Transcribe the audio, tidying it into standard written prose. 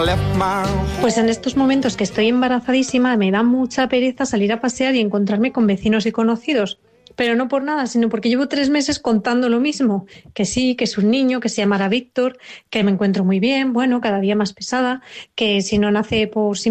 Pues en estos momentos que estoy embarazadísima me da mucha pereza salir a pasear y encontrarme con vecinos y conocidos. Pero no por nada, sino porque llevo 3 meses contando lo mismo. Que sí, que es un niño, que se llamará Víctor, que me encuentro muy bien, bueno, cada día más pesada, que si no nace por sí